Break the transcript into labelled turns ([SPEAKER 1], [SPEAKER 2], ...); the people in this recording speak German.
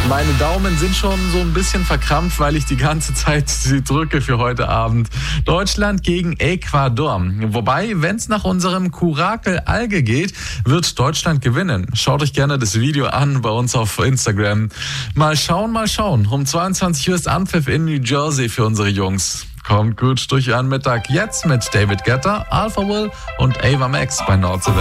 [SPEAKER 1] Meine Daumen sind schon so ein bisschen verkrampft, weil ich die ganze Zeit sie drücke für heute Abend. Deutschland gegen Ecuador. Wobei, wenn es nach unserem Kurakel Alge geht, wird Deutschland gewinnen. Schaut euch gerne das Video an bei uns auf Instagram. Mal schauen, mal schauen. Um 22 Uhr ist Anpfiff in New Jersey für unsere Jungs. Kommt gut durch euren Mittag. Jetzt mit David Guetta, Alpha Will und Ava Max bei Nordsee.